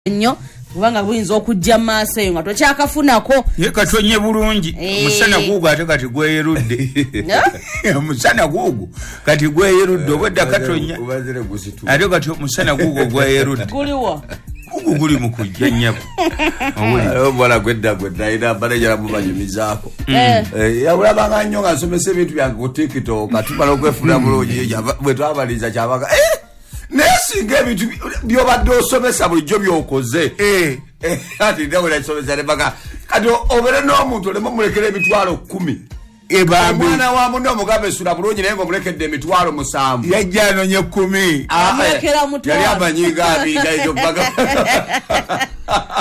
nnyo kubanga buyinza okujja maaso eyo nga tokyakafunako ye katonye bulungi musana gugu ate kati gweyerudde musana gugu kati gweyerudde obwedda katonya ate kati musana gugu gweyerudde guliwo gugu guli mu kujja nnyako bwala gwedda ina manager mubanyumizaako yabulabanga nnyo nga nsomesa ebintu byange ku TikTok katumala okwefuna bulungi bwe twabaliza kyabaga nesinga ebintu byobadde osomesa bulijjo byokoze ati ndewe nasomesa nebaga kati obere n'omuntu olema mulekera emitwalo 10 omwana wa munne omugambe esula bulungi naye ng'omulekedde emitwalo 7 yajja anonye 10 yali amanyiga abinga ekyo